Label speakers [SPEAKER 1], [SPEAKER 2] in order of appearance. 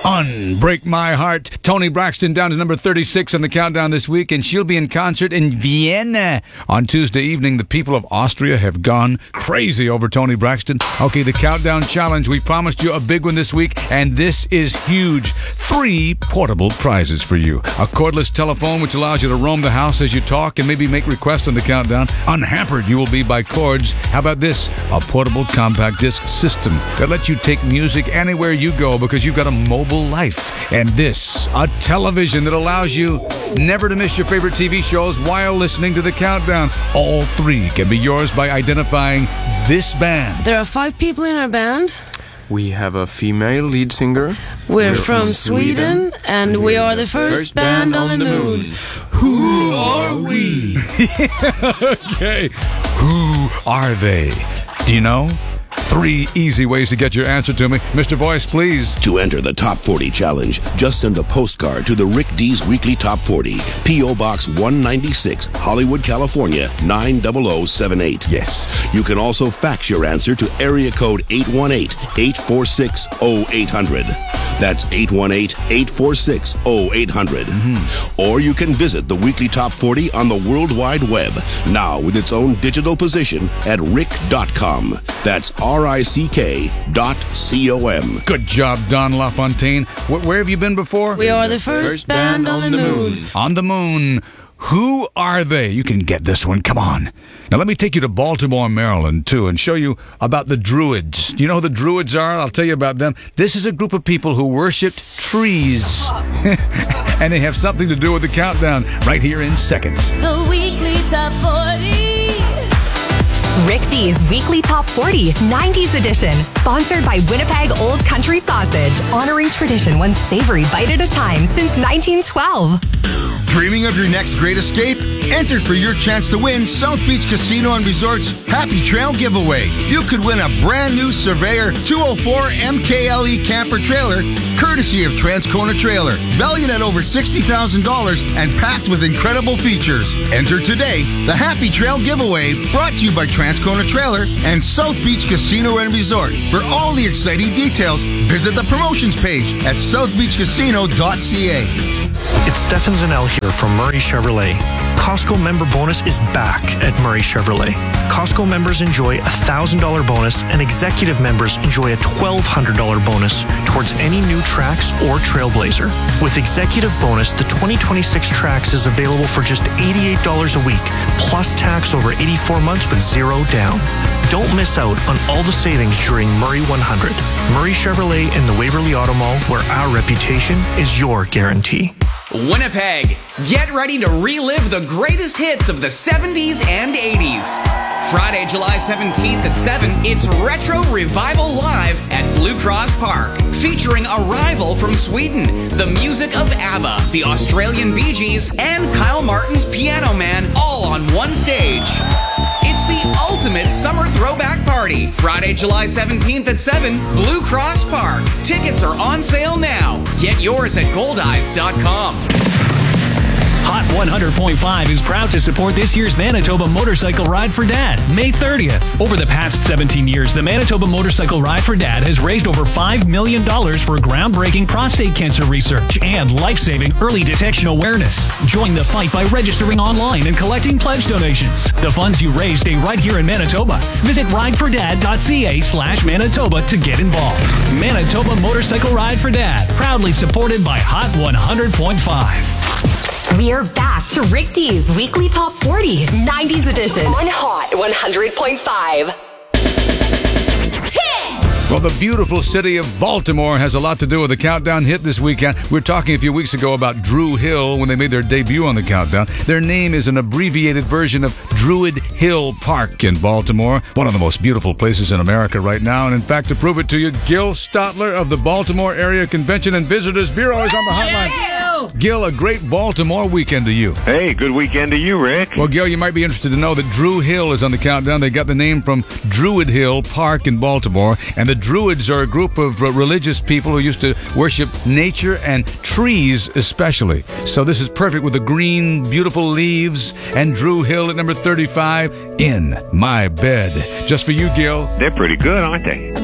[SPEAKER 1] Unbreak My Heart. Toni Braxton down to number 36 on the countdown this week, and she'll be in concert in Vienna on Tuesday evening. The people of Austria have gone crazy over Toni Braxton. Okay, the countdown challenge. We promised you a big one this week, and this is huge. 3 portable prizes for you. A cordless telephone, which allows you to roam the house as you talk and maybe make requests on the countdown. Unhampered you will be by cords. How about this? A portable compact disc system that lets you take music anywhere you go because you've got a mobile life. And this, a television that allows you never to miss your favorite TV shows while listening to the countdown. All 3 can be yours by identifying this band.
[SPEAKER 2] There are 5 people in our band.
[SPEAKER 3] We have a female lead singer.
[SPEAKER 2] We're from Sweden, and we are the first band on the moon.
[SPEAKER 1] Who are we? Okay. Who are they? Do you know? 3 easy ways to get your answer to me. Mr. Voice, please.
[SPEAKER 4] To enter the Top 40 Challenge, just send a postcard to the Rick D's Weekly Top 40, P.O. Box 196, Hollywood, California, 90078.
[SPEAKER 1] Yes.
[SPEAKER 4] You can also fax your answer to area code 818-846-0800. That's 818-846-0800. Or you can visit the Weekly Top 40 on the World Wide Web, now with its own digital position at rick.com. That's RICK.com.
[SPEAKER 1] Good job, Don LaFontaine. Where have you been before?
[SPEAKER 2] We are the first band on the moon.
[SPEAKER 1] On the moon. Who are they? You can get this one. Come on. Now let me take you to Baltimore, Maryland, too, and show you about the Druids. Do you know who the Druids are? I'll tell you about them. This is a group of people who worshipped trees. And they have something to do with the countdown right here in seconds.
[SPEAKER 5] The Weekly Top 40.
[SPEAKER 6] Rick D's Weekly Top 40, 90s edition. Sponsored by Winnipeg Old Country Sausage. Honoring tradition one savory bite at a time since 1912.
[SPEAKER 7] Dreaming of your next great escape? Enter for your chance to win South Beach Casino and Resort's Happy Trail giveaway. You could win a brand new Surveyor 204 MKLE camper trailer, courtesy of Transcona Trailer, valued at over $60,000 and packed with incredible features. Enter today. The Happy Trail giveaway, brought to you by Transcona Trailer and South Beach Casino and Resort. For all the exciting details, visit the promotions page at southbeachcasino.ca.
[SPEAKER 8] It's Stefan Zanel here from Murray Chevrolet. Costco member bonus is back at Murray Chevrolet. Costco members enjoy a $1,000 bonus and executive members enjoy a $1,200 bonus towards any new Trax or Trailblazer. With executive bonus, the 2026 Trax is available for just $88 a week, plus tax over 84 months with 0 down. Don't miss out on all the savings during Murray 100. Murray Chevrolet and the Waverly Auto Mall, where our reputation is your guarantee.
[SPEAKER 9] Winnipeg, get ready to relive the greatest hits of the 70s and 80s. Friday, July 17th at 7, it's Retro Revival Live at Blue Cross Park, featuring a rival from Sweden, the music of ABBA, the Australian Bee Gees, and Kyle Martin's Piano Man, all on one stage. It's the ultimate summer throwback party. Friday, July 17th at 7, Blue Cross Park. Tickets are on sale now. Get yours at goldeyes.com.
[SPEAKER 10] Hot 100.5 is proud to support this year's Manitoba Motorcycle Ride for Dad, May 30th. Over the past 17 years, the Manitoba Motorcycle Ride for Dad has raised over $5 million for groundbreaking prostate cancer research and life-saving early detection awareness. Join the fight by registering online and collecting pledge donations. The funds you raise stay right here in Manitoba. Visit ridefordad.ca/Manitoba to get involved. Manitoba Motorcycle Ride for Dad, proudly supported by Hot 100.5.
[SPEAKER 6] We're back to Rick D's Weekly Top 40, 90s edition on Hot 100.5.
[SPEAKER 1] Well, the beautiful city of Baltimore has a lot to do with the countdown hit this weekend. We were talking a few weeks ago about Drew Hill when they made their debut on the countdown. Their name is an abbreviated version of Druid Hill Park in Baltimore, one of the most beautiful places in America right now. And in fact, to prove it to you, Gil Stotler of the Baltimore Area Convention and Visitors Bureau is on the hotline. Gil, a great Baltimore weekend to you.
[SPEAKER 11] Hey, good weekend to you, Rick.
[SPEAKER 1] Well, Gil, you might be interested to know that Drew Hill is on the countdown. They got the name from Druid Hill Park in Baltimore, and the Druids are a group of religious people who used to worship nature and trees especially. So this is perfect with the green, beautiful leaves and Drew Hill at number 35, In My Bed. Just for you, Gil.
[SPEAKER 11] They're pretty good, aren't they?